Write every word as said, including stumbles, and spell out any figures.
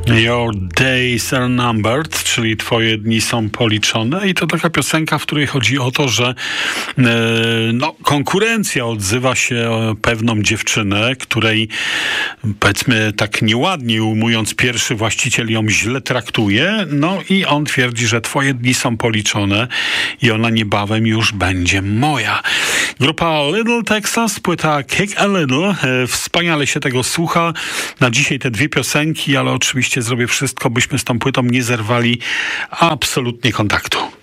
Your days are numbered, czyli twoje dni są policzone, i to taka piosenka, w której chodzi o to, że e, no, konkurencja odzywa się o pewną dziewczynę, której, powiedzmy tak nieładnie ujmując, pierwszy właściciel ją źle traktuje, no i on twierdzi, że twoje dni są policzone i ona niebawem już będzie moja. Grupa Little Texas, płyta Kick a Little, e, wspaniale się tego słucha. Na dzisiaj te dwie piosenki, ale oczywiście zrobię wszystko, byśmy z tą płytą nie zerwali absolutnie kontaktu.